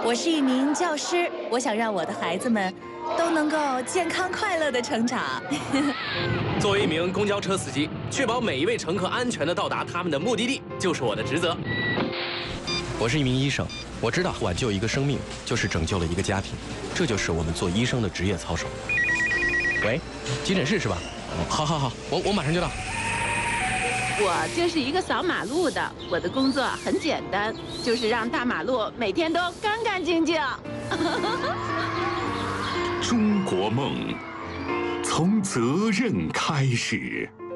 我是一名教师，我想让我的孩子们都能够健康快乐的成长。 作为一名公交车司机，确保每一位乘客安全地到达他们的目的地，就是我的职责。 我是一名医生，我知道挽救一个生命就是拯救了一个家庭，这就是我们做医生的职业操守。喂，急诊室是吧？好，我马上就到。 我就是一个扫马路的，我的工作很简单，就是让大马路每天都干干净净。 中国梦，从责任开始。